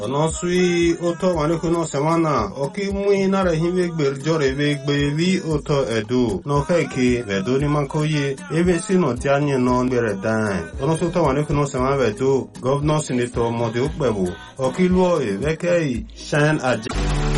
no sui oto manekuno semana oki mui nara hime gberjore vi oto edu no feki vedo ni mankoye ebe sino tianye no bere dan ono soto manekuno semana vedo governor senator mode ukbebu oki luo vekei shine